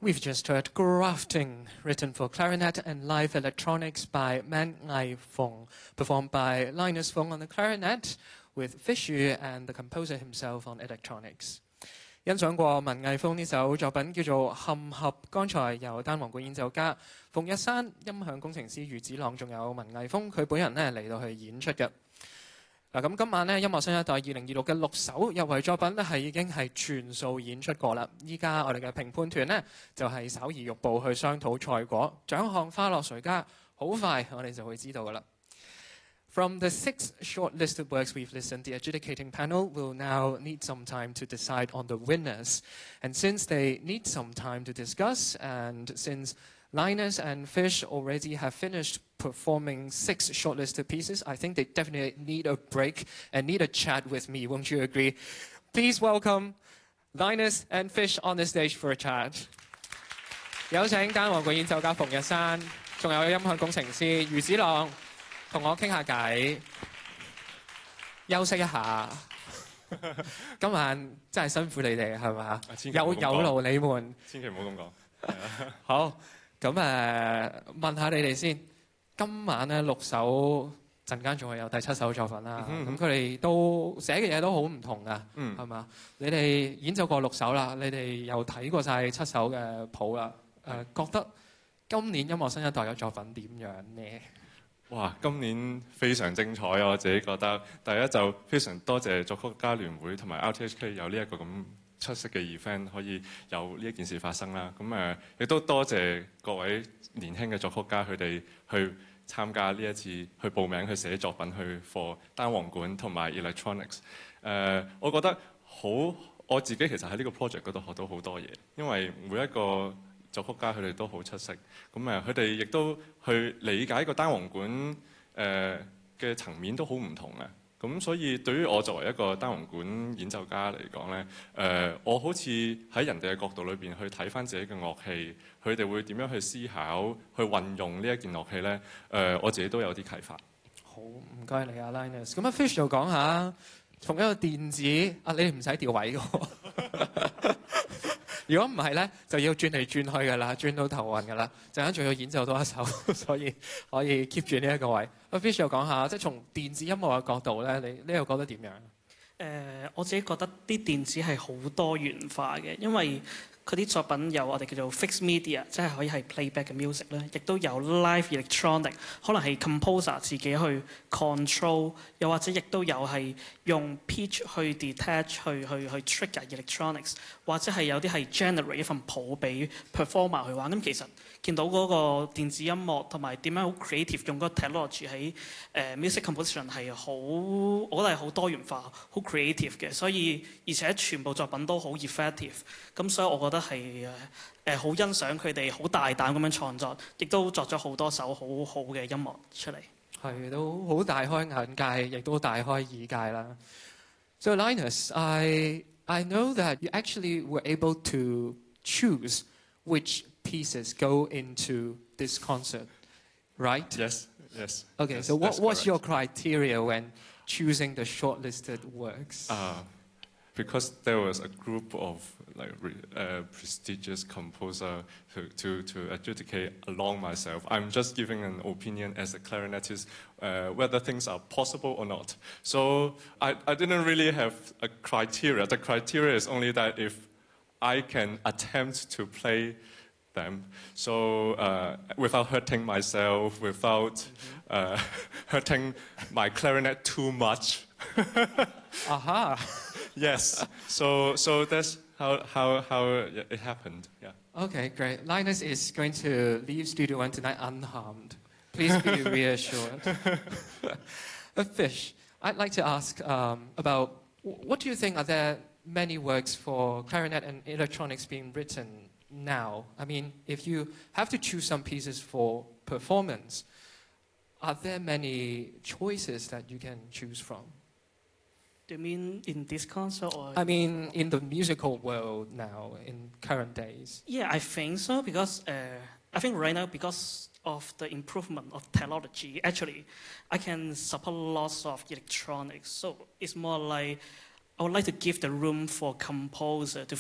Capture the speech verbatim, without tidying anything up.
We've just heard Grafting, written for clarinet and live electronics by Man Ngai Fong, performed by Linus Fong on the clarinet, with Fish Yu and the composer himself on electronics. 欣賞過文藝峰呢首作品叫做《嵌合》，剛才由單簧管演奏家馮日山、音響工程師余子朗，仲有文藝峰佢本人咧嚟到去演出嘅。嗱咁今晚咧音樂新一代二零二六嘅六首入圍作品咧係已經係全數演出過啦。依家我哋嘅評判團呢，就係稍而欲步去商討賽果，獎項花落誰家，好快我哋就會知道噶啦。From the six shortlisted works we've listened, the adjudicating panel will now need some time to decide on the winners. And since they need some time to discuss, and since Linus and Fish already have finished performing six shortlisted pieces, I think they definitely need a break and need a chat with me, won't you agree? Please welcome Linus and Fish on the stage for a chat. 有請單簧管演奏家馮日山，仲有音響工程師余子朗。同我傾下偈，休息一下。今晚真係辛苦你哋係嘛？有有勞你們。 千祈唔好咁講。 好，咁誒問下你哋先。今晚咧六首，陣間仲會有第七首作品啦。咁佢哋都寫嘅嘢都好唔同噶，係嘛？你哋演奏過六首啦，你哋又睇過晒七首嘅譜啦。誒，覺得今年音樂新一代嘅作品點樣呢？ 哇！今年非常精彩啊！我自己覺得，第一就非常多謝作曲家聯會同埋 R T H K 有呢一個咁出色嘅 event 可以有呢一件事發生啦。咁誒，亦都多謝各位年輕嘅作曲家佢哋去參加呢一次去報名去寫作品去 for 單簧管同埋 electronics。誒、呃，我覺得好，我自己其實喺呢個 project 嗰度學到好多嘢，因為每一個作曲家佢哋都好出色，咁誒佢哋亦都去理解個單簧管誒嘅層面都好唔同嘅，咁所以對於我作為一個單簧管演奏家嚟講咧，誒、呃、我好似喺人哋嘅角度裏邊去睇翻自己嘅樂器，佢哋會點樣去思考、去運用呢一件樂器咧？誒、呃、我自己都有啲啟發。 好，唔該你啊 Linus。咁啊 Fish 就講下，從一個電子啊，你哋唔使調位嘅。如果唔係咧，就要轉嚟轉去㗎啦，轉到頭暈㗎啦。陣間仲要演奏多一首，所以可以 keep 住呢一個位。阿 Fish 又講下，即係從電子音樂嘅角度咧，你你又覺得點樣？誒、 呃，我自己覺得啲電子係好多元化嘅，因為佢啲作品有我哋叫做 fixed media， 即係可以係 playback 嘅 music 咧，亦都有 live electronic， 可能係 composer 自己去 control， 又或者亦都有係用 pitch 去 detach 去去去 trigger electronics， 或者係有啲係 generate 一份譜俾 performer 去玩。咁其實見到嗰個電子音樂同埋點樣好 creative 用嗰個 technology 喺誒 music composition 係好，我覺得係好多元化、好 creative 嘅，所以而且全部作品都好 effective。咁所以我覺得係誒誒好欣賞佢哋好大膽咁樣創作，亦都作咗好多首好好嘅音樂出嚟。 係都好大開眼界，亦都大開耳界啦。So Linus, I I know that you actually were able to choose which pieces go into this concert, right? Yes, yes. Okay, yes, so what, what's correct. your criteria when choosing the shortlisted works? Uh, because there was a group of like uh, prestigious composer to, to, to adjudicate along myself. I'm just giving an opinion as a clarinetist uh, whether things are possible or not. So I, I didn't really have a criteria. The criteria is only that if I can attempt to play them, so uh, without hurting myself, without mm-hmm. uh, hurting my clarinet too much. Aha. Yes. So so that's how how how it happened. Yeah. Okay, great. Linus is going to leave Studio One tonight unharmed. Please be reassured. A Fish, I'd like to ask um, about what do you think, are there many works for clarinet and electronics being written now? I mean, if you have to choose some pieces for performance, are there many choices that you can choose from? Do you mean in this concert or? I mean, in the musical world now, in current days. Yeah, I think so, because uh, I think right now, because of the improvement of technology, actually, I can support lots of electronics. So it's more like I would like to give the room for composer to